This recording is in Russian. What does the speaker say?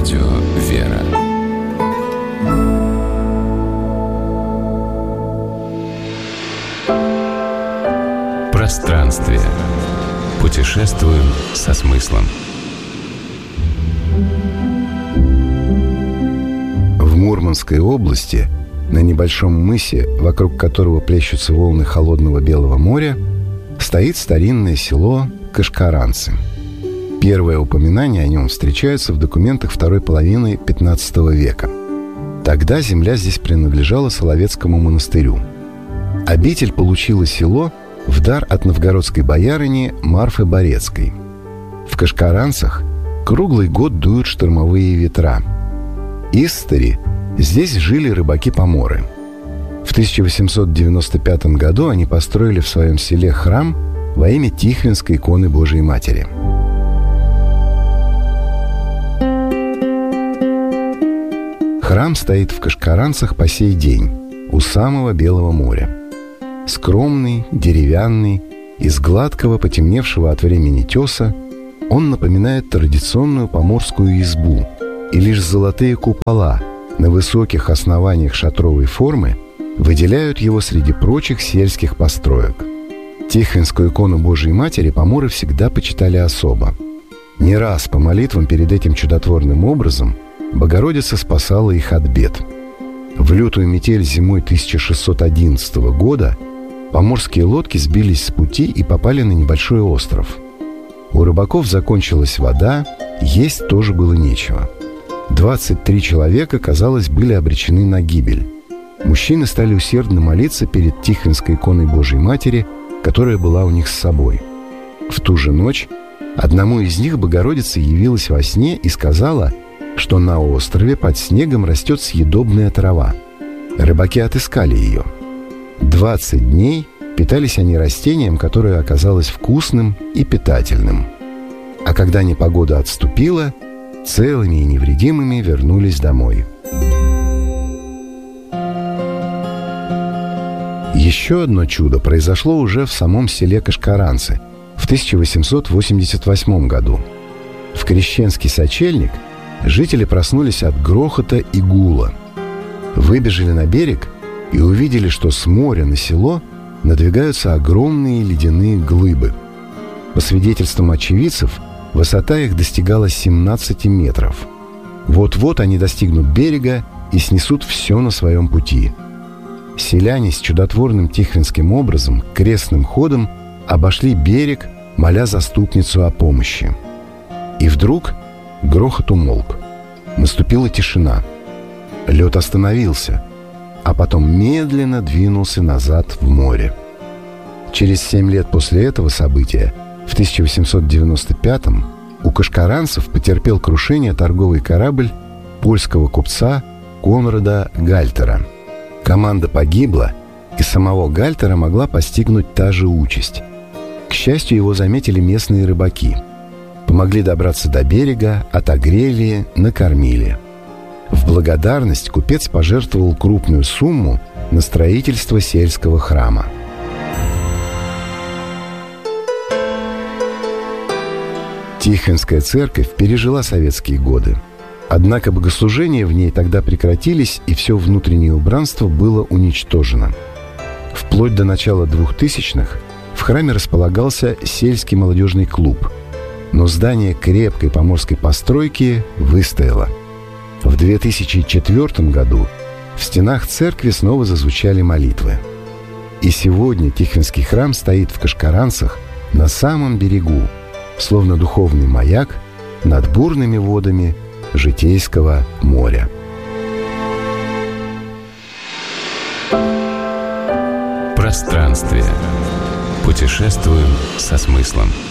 Радио «Вера». Пространствие. Путешествуем со смыслом. В Мурманской области, на небольшом мысе, вокруг которого плещутся волны холодного Белого моря, стоит старинное село Кашкаранцы. Первое упоминание о нем встречается в документах второй половины XV века. Тогда земля здесь принадлежала Соловецкому монастырю. Обитель получила село в дар от новгородской боярыни Марфы Борецкой. В Кашкаранцах круглый год дуют штормовые ветра. Истори здесь жили рыбаки-поморы. В 1895 году они построили в своем селе храм во имя Тихвинской иконы Божией Матери. Храм стоит в Кашкаранцах по сей день, у самого Белого моря. Скромный, деревянный, из гладкого, потемневшего от времени теса, он напоминает традиционную поморскую избу, и лишь золотые купола на высоких основаниях шатровой формы выделяют его среди прочих сельских построек. Тихвинскую икону Божией Матери поморы всегда почитали особо. Не раз по молитвам перед этим чудотворным образом Богородица спасала их от бед. В лютую метель зимой 1611 года поморские лодки сбились с пути и попали на небольшой остров. У рыбаков закончилась вода, есть тоже было нечего. 23 человека, казалось, были обречены на гибель. Мужчины стали усердно молиться перед Тихвинской иконой Божией Матери, которая была у них с собой. В ту же ночь одному из них Богородица явилась во сне и сказала, что на острове под снегом растет съедобная трава. Рыбаки отыскали ее. 20 дней питались они растением, которое оказалось вкусным и питательным. А когда непогода отступила, целыми и невредимыми вернулись домой. Еще одно чудо произошло уже в самом селе Кашкаранцы в 1888 году. В Крещенский сочельник жители проснулись от грохота и гула. Выбежали на берег и увидели, что с моря на село надвигаются огромные ледяные глыбы. По свидетельствам очевидцев, высота их достигала 17 метров. Вот-вот они достигнут берега и снесут все на своем пути. Селяне с чудотворным тихвинским образом, крестным ходом, обошли берег, моля заступницу о помощи. И вдруг грохот умолк. Наступила тишина. Лед остановился, а потом медленно двинулся назад в море. Через 7 лет после этого события, в 1895-м, у кашкаранцев потерпел крушение торговый корабль польского купца Конрада Гальтера. Команда погибла, и самого Гальтера могла постигнуть та же участь. К счастью, его заметили местные рыбаки. Помогли добраться до берега, отогрели, накормили. В благодарность купец пожертвовал крупную сумму на строительство сельского храма. Тихвинская церковь пережила советские годы. Однако богослужения в ней тогда прекратились, и все внутреннее убранство было уничтожено. Вплоть до начала 2000-х в храме располагался сельский молодежный клуб, но здание крепкой поморской постройки выстояло. В 2004 году в стенах церкви снова зазвучали молитвы. И сегодня Тихвинский храм стоит в Кашкаранцах на самом берегу, словно духовный маяк над бурными водами Житейского моря. Пространствие. Путешествуем со смыслом.